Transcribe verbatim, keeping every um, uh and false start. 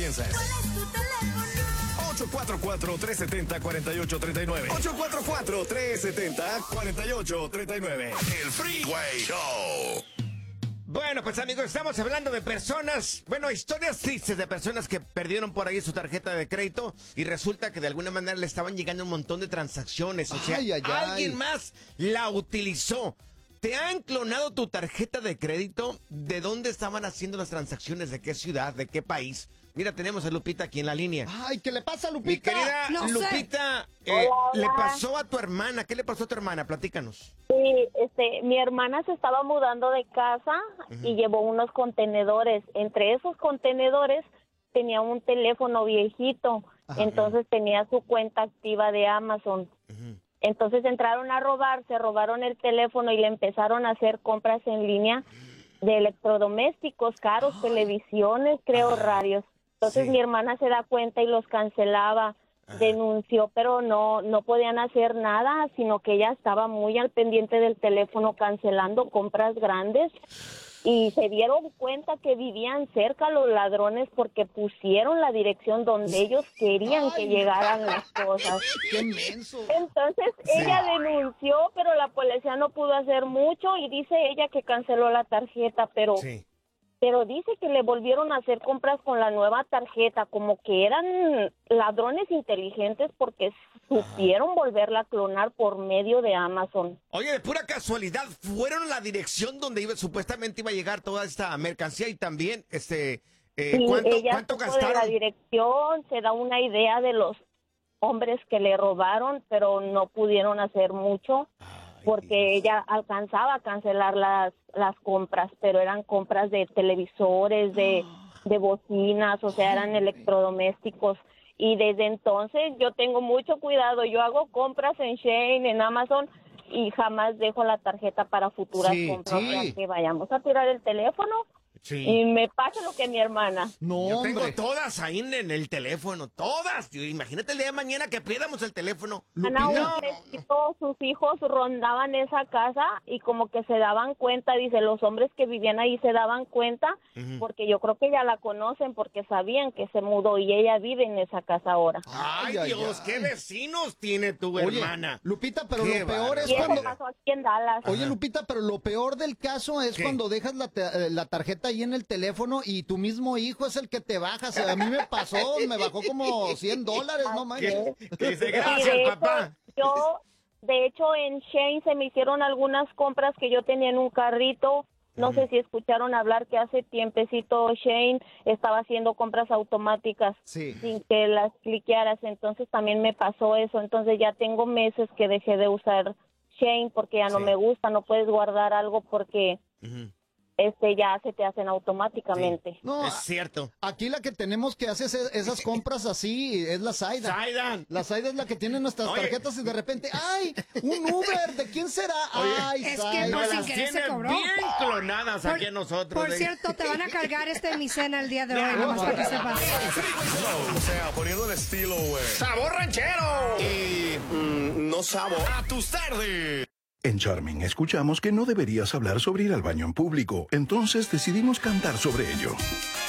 piensas? ¿Cuál es tu teléfono? ocho cuatro cuatro, tres siete cero, cuatro ocho tres nueve. ocho cuatro cuatro, tres siete cero, cuatro ocho tres nueve. El Freeway Show. Bueno, pues amigos, estamos hablando de personas, bueno, historias tristes de personas que perdieron por ahí su tarjeta de crédito y resulta que de alguna manera le estaban llegando un montón de transacciones. O sea, Ay, ay, ay. alguien más la utilizó. ¿Te han clonado tu tarjeta de crédito? ¿De dónde estaban haciendo las transacciones? ¿De qué ciudad? ¿De qué país? Mira, tenemos a Lupita aquí en la línea. Ay, ¿qué le pasa, Lupita? Mi querida No sé. Lupita, eh, Hola, hola. le pasó a tu hermana. ¿Qué le pasó a tu hermana? Platícanos. Sí, este, mi hermana se estaba mudando de casa y llevó unos contenedores. Entre esos contenedores tenía un teléfono viejito, Ajá. entonces tenía su cuenta activa de Amazon. Ujú. Entonces entraron a robar, se robaron el teléfono y le empezaron a hacer compras en línea de electrodomésticos caros, televisiones, creo, radios. Entonces sí. mi hermana se da cuenta y los cancelaba. Ajá. Denunció, pero no no podían hacer nada, sino que ella estaba muy al pendiente del teléfono cancelando compras grandes y se dieron cuenta que vivían cerca los ladrones porque pusieron la dirección donde ellos querían que Ay. llegaran las cosas. ¡Qué menso! Entonces ella denunció, pero la policía no pudo hacer mucho y dice ella que canceló la tarjeta, pero Sí. pero dice que le volvieron a hacer compras con la nueva tarjeta, como que eran ladrones inteligentes porque supieron volverla a clonar por medio de Amazon. Oye, de pura casualidad, ¿fueron a la dirección donde iba, supuestamente iba a llegar toda esta mercancía y también, este, eh, Y ¿cuánto, ella cuánto supo de gastaron? la dirección, se da una idea de los hombres que le robaron, pero no pudieron hacer mucho porque ella alcanzaba a cancelar las las compras, pero eran compras de televisores, de, de bocinas, o sea, eran electrodomésticos. Y desde entonces yo tengo mucho cuidado. Yo hago compras en Shein, en Amazon, y jamás dejo la tarjeta para futuras Sí, compras. sí. O sea, que vayamos a tirar el teléfono Sí. y me pasa lo que mi hermana. No, Yo tengo hombre. todas ahí en, en el teléfono, todas. Yo- Imagínate el día de mañana que pierdamos el teléfono. Ana, Lupita. un fresquito, sus hijos rondaban esa casa y como que se daban cuenta, dice, los hombres que vivían ahí se daban cuenta, Ujú. porque yo creo que ya la conocen, porque sabían que se mudó y ella vive en esa casa ahora. Ay, Ay, ay, Dios, ay. qué vecinos tiene tu Oye, hermana. Lupita, pero Qué lo peor es Y eso cuando... pasó aquí en Dallas. Oye, Lupita, pero lo peor del caso es ¿Qué? cuando dejas la, te- eh, la tarjeta ahí en el teléfono y tu mismo hijo es el que te baja. O sea, a mí me pasó, me bajó como cien dólares, no manches. ¿Qué? Que dice, Y gracias, de hecho, papá. yo, de hecho, en Shein se me hicieron algunas compras que yo tenía en un carrito. No sé si escucharon hablar que hace tiempecito Shein estaba haciendo compras automáticas Sí. sin que las cliquearas. Entonces también me pasó eso. Entonces ya tengo meses que dejé de usar Shein porque ya no Sí. me gusta. No puedes guardar algo porque Ujú. este ya se te hacen automáticamente. No, Es cierto. aquí la que tenemos que hacer ese- esas compras así es la Zaida. Zaidan. La Zaida es la que tiene nuestras Oye. tarjetas y de repente, ¡ay! ¡Un Uber! ¿De quién será? ¡Ay, Es que Zaida! por Nos sin las querer se tiene cobró. bien clonadas Por- aquí a nosotros. Por ¿eh? cierto, te van a cargar este mi cena el día de hoy, nomás para que sepas. O sea, poniendo el estilo, güey. ¡Sabor ranchero! Y mm, no sabo. A tus tardes. En Charming escuchamos que no deberías hablar sobre ir al baño en público, entonces decidimos cantar sobre ello.